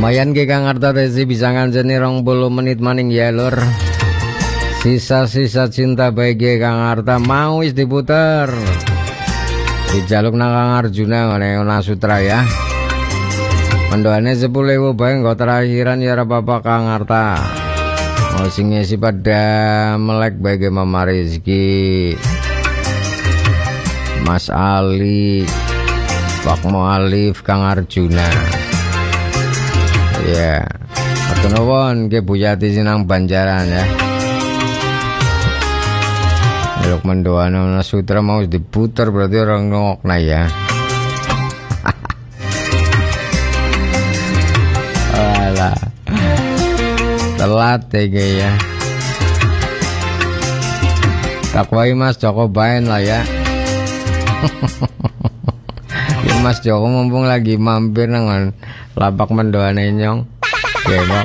Lumayan ke Kang Arta Tesi bisa nganceni 20 menit maning ya lur. Sisa-sisa cinta bagi Kang Arta mau is diputer. Dijaluk nang Kang Arjuna ngene Nasutra ya. Mendoane 10.000 bae nggo terakhiran ya ora apa-apa Kang Arta. Mau sing ngisi pada melek bagi Mama Rizky, Mas Ali, Pak Mualif, Kang Arjuna. Ya, atur nuwun ke Bu Yati sinang Banjaran ya. Jaluk mendoane Nasutra mau diputer berarti orang ngokna ya. Alah. Telat ya. Takwai Mas Joko baen lah ya. Ya Mas Joko mumpung lagi mampir nang lapak mendoane nyong. Ya,